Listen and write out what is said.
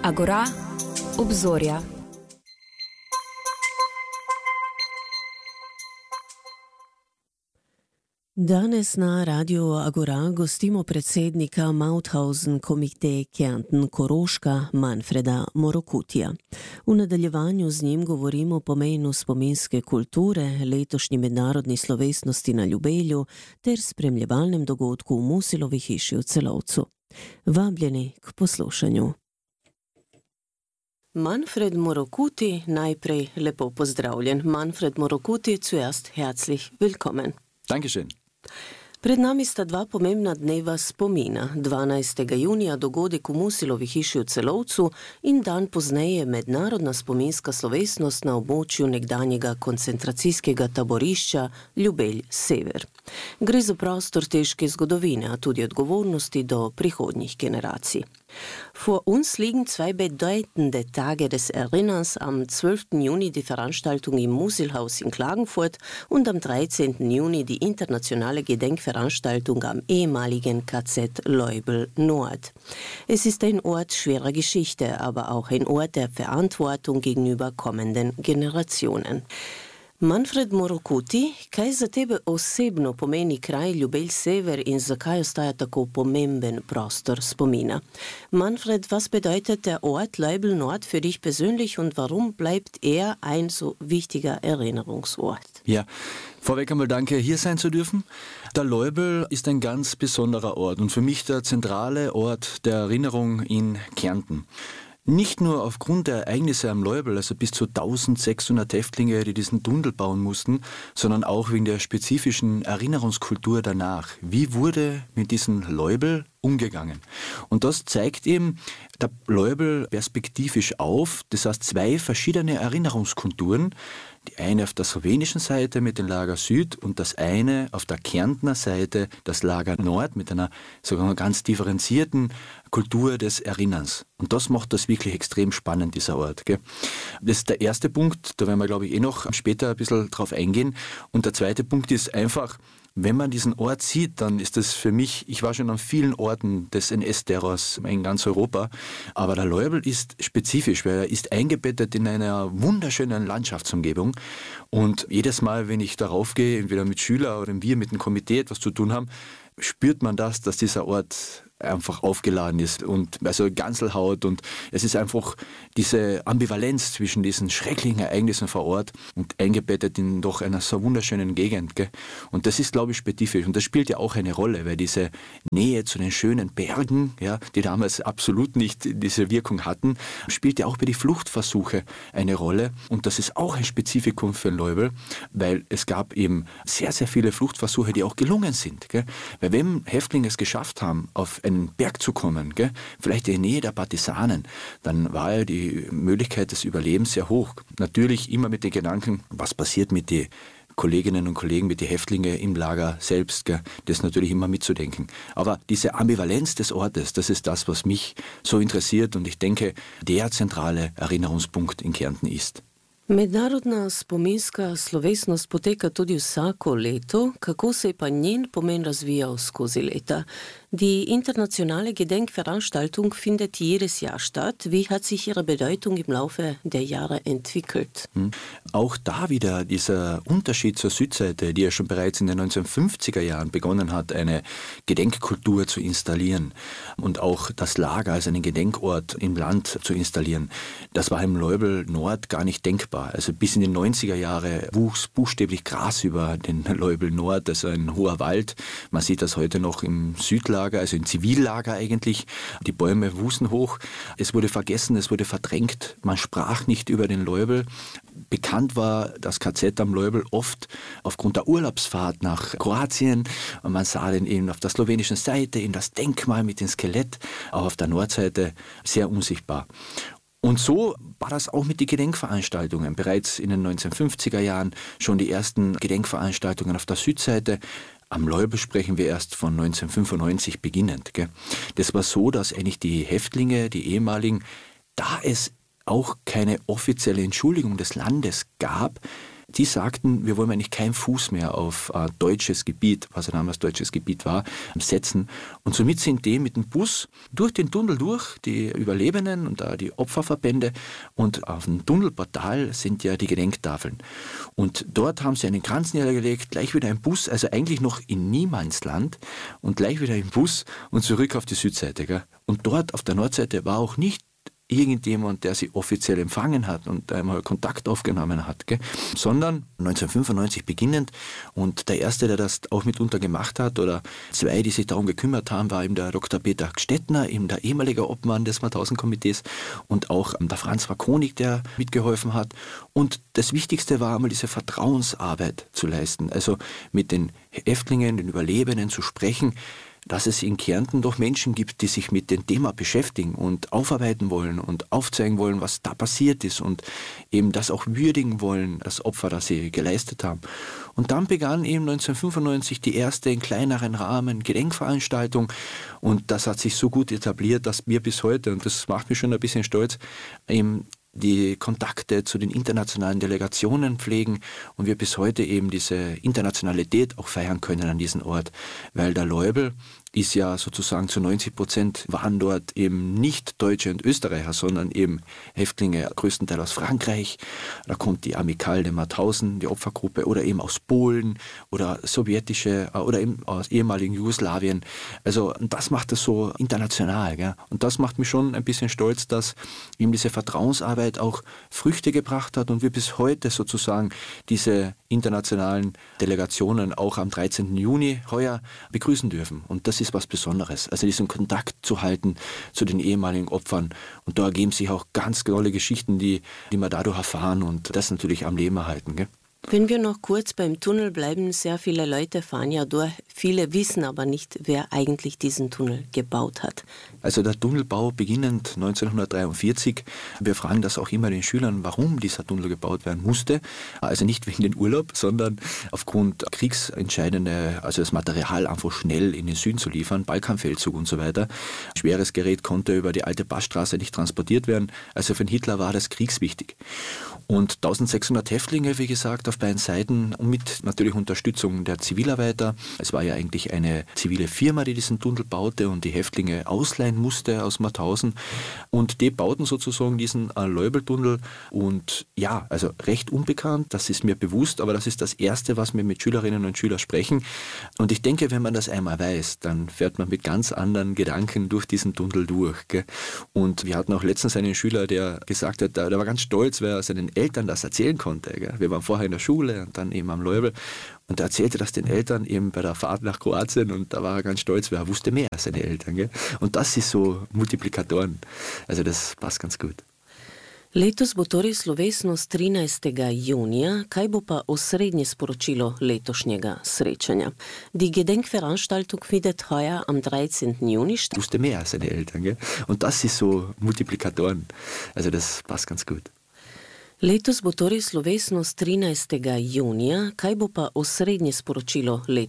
Agora, obzorja. Danes na Radiu Agora gostimo predsednika Mauthausen komite Kärnten-Koroška Manfreda Morokutija. V nadaljevanju z njim govorimo o pomenu spominske kulture, letošnji mednarodni slovesnosti na Ljubelju ter spremljevalnem dogodku v Musilovi hiši v Celovcu. Vabljeni k poslušanju. Manfred Morokuti, najprej lepo pozdravljen. Manfred Morokuti, zuerst herzlich willkommen. Dankeschön. Pred nami sta dva pomembna dneva spomina. 12. junija dogodek v Musilovi hiši v Celovcu in dan pozneje mednarodna spominska slovesnost na območju nekdanjega koncentracijskega taborišča Ljubelj Sever. Gre za prostor težke zgodovine, a tudi odgovornosti do prihodnjih generacij. Vor uns liegen zwei bedeutende Tage des Erinnerns, am 12. Juni die Veranstaltung im Musilhaus in Klagenfurt und am 13. Juni die internationale Gedenkveranstaltung am ehemaligen KZ Leubel Nord. Es ist ein Ort schwerer Geschichte, aber auch ein Ort der Verantwortung gegenüber kommenden Generationen. Manfred Morokuti, kaj za tebe osebno pomeni kraj Ljubelj Sever in zakaj ostaja tako pomemben prostor spomina? Manfred, was bedeutet der Ort Leubel Nord für dich persönlich und warum bleibt er ein so wichtiger Erinnerungsort? Ja, vorweg einmal danke, hier sein zu dürfen. Der Leubel ist ein ganz besonderer Ort und für mich der zentrale Ort der Erinnerung in Kärnten. Nicht nur aufgrund der Ereignisse am Leubel, also bis zu 1600 Häftlinge, die diesen Tunnel bauen mussten, sondern auch wegen der spezifischen Erinnerungskultur danach. Wie wurde mit diesem Leubel umgegangen? Und das zeigt eben der Leubel perspektivisch auf, das heißt zwei verschiedene Erinnerungskulturen, die eine auf der slowenischen Seite mit dem Lager Süd und das eine auf der Kärntner Seite, das Lager Nord, mit einer sogar ganz differenzierten Kultur des Erinnerns. Und das macht das wirklich extrem spannend, dieser Ort. Gell? Das ist der erste Punkt, da werden wir, glaube ich, noch später ein bisschen drauf eingehen. Und der zweite Punkt ist einfach, wenn man diesen Ort sieht, dann ist das für mich, ich war schon an vielen Orten des NS-Terrors in ganz Europa, aber der Leubel ist spezifisch, weil er ist eingebettet in einer wunderschönen Landschaftsumgebung und jedes Mal, wenn ich darauf gehe, entweder mit Schülern oder wir mit dem Komitee etwas zu tun haben, spürt man das, dass dieser Ort einfach aufgeladen ist und also Ganselhaut und es ist einfach diese Ambivalenz zwischen diesen schrecklichen Ereignissen vor Ort und eingebettet in doch einer so wunderschönen Gegend. Gell? Und das ist, glaube ich, spezifisch und das spielt ja auch eine Rolle, weil diese Nähe zu den schönen Bergen, ja, die damals absolut nicht diese Wirkung hatten, spielt ja auch bei den Fluchtversuchen eine Rolle und das ist auch ein Spezifikum für den Leubel, weil es gab eben sehr, sehr viele Fluchtversuche, die auch gelungen sind. Gell? Weil wenn Häftlinge es geschafft haben, auf einen Berg zu kommen, gell? Vielleicht in die Nähe der Partisanen, dann war ja die Möglichkeit des Überlebens sehr hoch. Natürlich immer mit den Gedanken, was passiert mit den Kolleginnen und Kollegen, mit den Häftlingen im Lager selbst, gell? Das natürlich immer mitzudenken. Aber diese Ambivalenz des Ortes, das ist das, was mich so interessiert und ich denke, der zentrale Erinnerungspunkt in Kärnten ist. Mednarodna spominska slovesnost poteka tudi vsako leto, kako se je pa njen pomen razvijal skozi leta? Die internationale Gedenkveranstaltung findet jedes Jahr statt. Wie hat sich ihre Bedeutung im Laufe der Jahre entwickelt? Auch da wieder dieser Unterschied zur Südseite, die ja schon bereits in den 1950er Jahren begonnen hat, eine Gedenkkultur zu installieren und auch das Lager als einen Gedenkort im Land zu installieren. Das war im Leubel Nord gar nicht denkbar. Also bis in die 90er Jahre wuchs buchstäblich Gras über den Leubel Nord, also ein hoher Wald. Man sieht das heute noch im Südlager, also im Zivillager eigentlich. Die Bäume wuchsen hoch. Es wurde vergessen, es wurde verdrängt. Man sprach nicht über den Leubel. Bekannt war das KZ am Leubel oft aufgrund der Urlaubsfahrt nach Kroatien. Und man sah den eben auf der slowenischen Seite, in das Denkmal mit dem Skelett, auch auf der Nordseite sehr unsichtbar. Und so war das auch mit den Gedenkveranstaltungen. Bereits in den 1950er Jahren schon die ersten Gedenkveranstaltungen auf der Südseite. Am Leubel sprechen wir erst von 1995 beginnend. Gell? Das war so, dass eigentlich die Häftlinge, die ehemaligen, da es auch keine offizielle Entschuldigung des Landes gab, die sagten, wir wollen eigentlich keinen Fuß mehr auf deutsches Gebiet, was ja damals deutsches Gebiet war, setzen. Und somit sind die mit dem Bus durch den Tunnel durch, die Überlebenden und da die Opferverbände. Und auf dem Tunnelportal sind ja die Gedenktafeln. Und dort haben sie einen Kranz niedergelegt, gleich wieder ein Bus, also eigentlich noch in Niemandsland und gleich wieder im Bus und zurück auf die Südseite. Gell? Und dort auf der Nordseite war auch nicht irgendjemand, der sie offiziell empfangen hat und einmal Kontakt aufgenommen hat, gell? Sondern 1995 beginnend, und der Erste, der das auch mitunter gemacht hat, oder zwei, die sich darum gekümmert haben, war eben der Dr. Peter Gstettner, eben der ehemalige Obmann des Mauthausen-Komitees, und auch der Franz Wakonik, der mitgeholfen hat. Und das Wichtigste war einmal diese Vertrauensarbeit zu leisten, also mit den Häftlingen, den Überlebenden zu sprechen, dass es in Kärnten doch Menschen gibt, die sich mit dem Thema beschäftigen und aufarbeiten wollen und aufzeigen wollen, was da passiert ist, und eben das auch würdigen wollen, das Opfer, das sie geleistet haben. Und dann begann eben 1995 die erste in kleineren Rahmen Gedenkveranstaltung, und das hat sich so gut etabliert, dass wir bis heute, und das macht mich schon ein bisschen stolz, eben die Kontakte zu den internationalen Delegationen pflegen und wir bis heute eben diese Internationalität auch feiern können an diesem Ort, weil der Leubel ist ja sozusagen zu 90% waren dort eben nicht Deutsche und Österreicher, sondern eben Häftlinge größtenteils aus Frankreich. Da kommt die Amicale de Mauthausen, die Opfergruppe, oder eben aus Polen oder sowjetische oder eben aus ehemaligen Jugoslawien. Also das macht es so international. Gell? Und das macht mich schon ein bisschen stolz, dass eben diese Vertrauensarbeit auch Früchte gebracht hat und wir bis heute sozusagen diese internationalen Delegationen auch am 13. Juni heuer begrüßen dürfen. Und das ist was Besonderes. Also diesen Kontakt zu halten zu den ehemaligen Opfern. Und da ergeben sich auch ganz tolle Geschichten, die wir dadurch erfahren und das natürlich am Leben erhalten. Gell? Wenn wir noch kurz beim Tunnel bleiben, sehr viele Leute fahren ja durch. Viele wissen aber nicht, wer eigentlich diesen Tunnel gebaut hat. Also der Tunnelbau beginnend 1943. Wir fragen das auch immer den Schülern, warum dieser Tunnel gebaut werden musste. Also nicht wegen dem Urlaub, sondern aufgrund kriegsentscheidende, also das Material einfach schnell in den Süden zu liefern, Balkanfeldzug und so weiter. Schweres Gerät konnte über die alte Passstraße nicht transportiert werden. Also für den Hitler war das kriegswichtig. Und 1600 Häftlinge, wie gesagt, auf beiden Seiten und mit natürlich Unterstützung der Zivilarbeiter. Es war ja eigentlich eine zivile Firma, die diesen Tunnel baute und die Häftlinge ausleihen musste aus Mauthausen. Und die bauten sozusagen diesen Leubeltunnel und ja, also recht unbekannt, das ist mir bewusst, aber das ist das Erste, was wir mit Schülerinnen und Schülern sprechen. Und ich denke, wenn man das einmal weiß, dann fährt man mit ganz anderen Gedanken durch diesen Tunnel durch. Gell? Und wir hatten auch letztens einen Schüler, der gesagt hat, der war ganz stolz, weil er seinen Eltern das erzählen konnte. Gell? Wir waren vorher in der Schule und dann eben am Leubel. Und er erzählte das den Eltern eben bei der Fahrt nach Kroatien und da war er ganz stolz, weil er wusste mehr als seine Eltern. Gell? Und das ist so Multiplikatoren. Also das passt ganz gut. Letos bo torej slovesnost 13. junija, kaj bo pa osrednje sporočilo letošnjega srečanja? Die Gedenkveranstaltung findet heuer am 13. Juni statt. Wusste mehr als seine Eltern. Gell? Und das ist so Multiplikatoren. Also das passt ganz gut. Letos bo torej slovesnost 13. junija, kaj bo pa osrednje sporočilo letošnjega